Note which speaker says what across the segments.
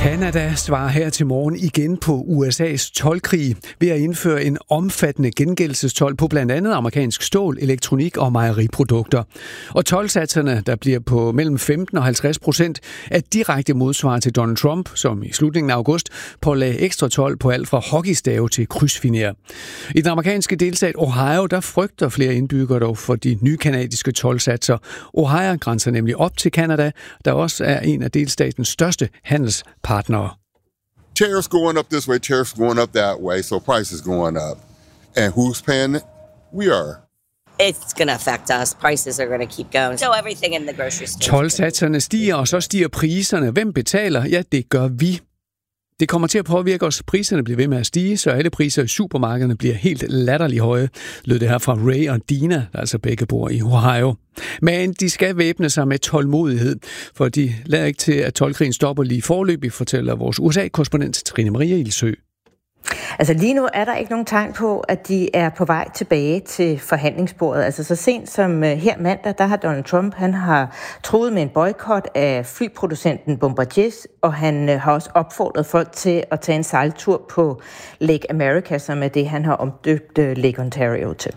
Speaker 1: Canada svarer her til morgen igen på USA's toldkrig ved at indføre en omfattende gengældelsestold på blandt andet amerikansk stål, elektronik og mejeriprodukter. Og toldsatserne, der bliver på mellem 15 og 50%, er direkte modsvar til Donald Trump, som i slutningen af august pålagde ekstra told på alt fra hockeystave til krydsfiner. I den amerikanske delstat Ohio, der frygter flere indbyggere dog for de nye kanadiske toldsatser. Ohio grænser nemlig op til Canada, der også er en af delstatens største handelspartnere.
Speaker 2: Tariffs going up this way, tariffs going up that way, so prices going up. And who's paying it? We are.
Speaker 3: It's going to affect us. Prices are going to keep going. So everything in the grocery store.
Speaker 1: Toldsatserne stiger, og så stiger priserne. Hvem betaler? Ja, det gør vi. Det kommer til at påvirke os. Priserne bliver ved med at stige, så alle priser i supermarkederne bliver helt latterligt høje, lød det her fra Ray og Dina, der altså begge bor i Ohio. Men de skal væbne sig med tålmodighed, for de lader ikke til, at toldkrigen stopper lige forløbig, fortæller vores USA-korrespondent Trine Maria Ilsø.
Speaker 4: Altså lige nu er der ikke nogen tegn på, at de er på vej tilbage til forhandlingsbordet. Altså så sent som her mandag, der har Donald Trump, han har truet med en boykot af flyproducenten Bombardier, og han har også opfordret folk til at tage en sejltur på Lake America, som er det, han har omdøbt Lake Ontario til.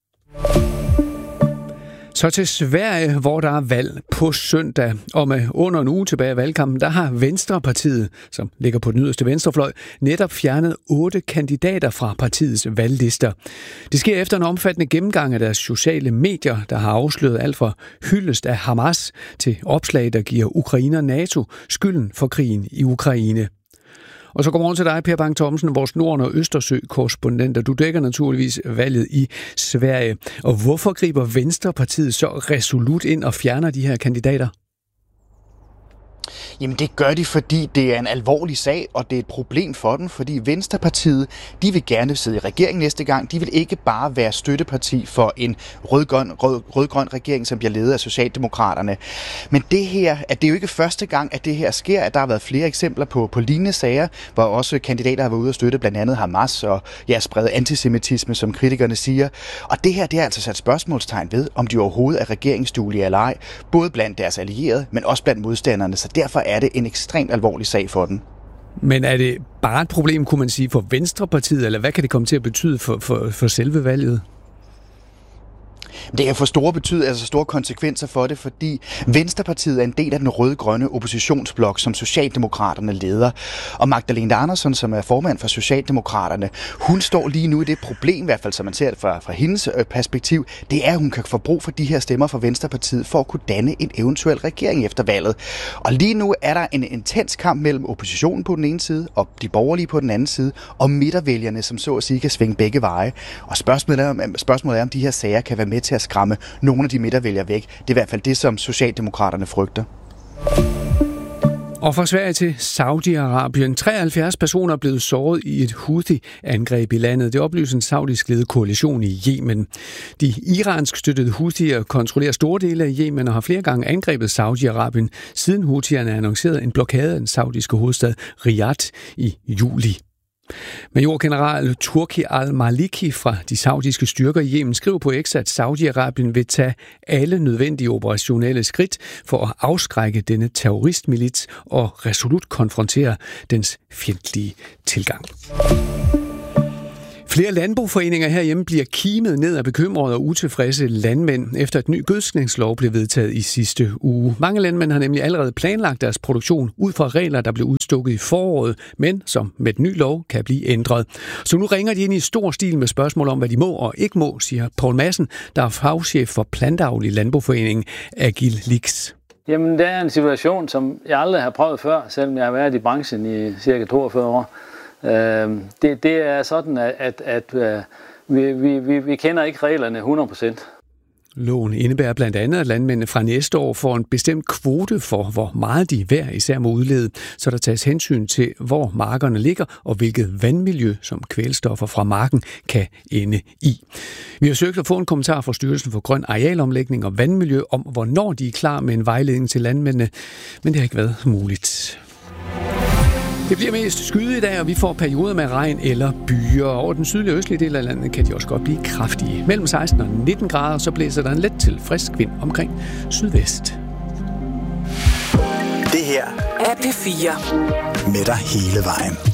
Speaker 1: Så til Sverige, hvor der er valg på søndag. Og med under en uge tilbage af valgkampen, der har Venstrepartiet, som ligger på den yderste venstrefløj, netop fjernet 8 kandidater fra partiets valglister. Det sker efter en omfattende gennemgang af deres sociale medier, der har afsløret alt fra hyldest af Hamas til opslag, der giver Ukraine og NATO skylden for krigen i Ukraine. Og så godmorgen til dig, Per Bang Thomsen, vores Nord- og Østersø-korrespondent. Du dækker naturligvis valget i Sverige. Og hvorfor griber Venstrepartiet så resolut ind og fjerner de her kandidater?
Speaker 5: Jamen det gør de, fordi det er en alvorlig sag, og det er et problem for dem, fordi Venstrepartiet, de vil gerne sidde i regering næste gang. De vil ikke bare være støtteparti for en rød-grøn regering, som bliver ledet af Socialdemokraterne. Men det her, at det er jo ikke første gang, at det her sker, at der har været flere eksempler på lignende sager, hvor også kandidater har været ude at støtte blandt andet Hamas og sprede antisemitisme, som kritikerne siger. Og det her, det er altså sat spørgsmålstegn ved, om de overhovedet er regeringsduelige eller ej, både blandt deres allierede, men også blandt modstanderne. Så derfor er det en ekstremt alvorlig sag for den.
Speaker 1: Men er det bare et problem, kunne man sige, for Venstrepartiet, eller hvad kan det komme til at betyde for selve valget?
Speaker 5: Det kan få store konsekvenser for det, fordi Venstrepartiet er en del af den rød-grønne oppositionsblok, som Socialdemokraterne leder. Og Magdalena Andersson, som er formand for Socialdemokraterne, hun står lige nu i det problem, i hvert fald som man ser det fra hendes perspektiv, det er, at hun kan få brug for de her stemmer fra Venstrepartiet for at kunne danne en eventuel regering efter valget. Og lige nu er der en intens kamp mellem oppositionen på den ene side og de borgerlige på den anden side, og midtervælgerne, som så at sige kan svinge begge veje. Og spørgsmålet er, om de her sager kan være med til at skræmme nogle af de midtervælgere væk. Det er i hvert fald det, som Socialdemokraterne frygter.
Speaker 1: Og fra Sverige til Saudi-Arabien. 73 personer er blevet såret i et Houthi-angreb i landet. Det oplyser en saudisk ledet koalition i Yemen. De iransk støttede Houthier kontrollerer store dele af Yemen og har flere gange angrebet Saudi-Arabien, siden Houthierne annoncerede en blokade af den saudiske hovedstad Riyadh i juli. Majorgeneral Turki al-Maliki fra de saudiske styrker i Yemen skriver på X, at Saudi-Arabien vil tage alle nødvendige operationelle skridt for at afskrække denne terroristmilits og resolut konfrontere dens fjendtlige tilgang. Flere landboforeninger herhjemme bliver kimet ned af bekymrede og utilfredse landmænd, efter et ny gødskningslov blev vedtaget i sidste uge. Mange landmænd har nemlig allerede planlagt deres produktion ud fra regler, der blev udstukket i foråret, men som med den nye lov kan blive ændret. Så nu ringer de ind i stor stil med spørgsmål om, hvad de må og ikke må, siger Poul Madsen, der er fagchef for Plantavl i Landboforeningen Agil Lix.
Speaker 6: Jamen, det er en situation, som jeg aldrig har prøvet før, selvom jeg har været i branchen i cirka 42 år. Det er sådan, at vi kender ikke reglerne 100%.
Speaker 1: Loven indebærer blandt andet, at landmændene fra næste år får en bestemt kvote for, hvor meget de hver især må udlede, så der tages hensyn til, hvor markerne ligger og hvilket vandmiljø, som kvælstoffer fra marken kan ende i. Vi har søgt at få en kommentar fra Styrelsen for Grøn Arealomlægning og Vandmiljø om, hvornår de er klar med en vejledning til landmændene, men det har ikke været muligt. Det bliver mest skyet i dag, og vi får perioder med regn eller byer. Over den sydlige og østlige del af landet kan de også godt blive kraftige. Mellem 16 og 19 grader, så blæser der en let til frisk vind omkring sydvest.
Speaker 7: Det her
Speaker 8: er P4.
Speaker 7: Med dig hele vejen.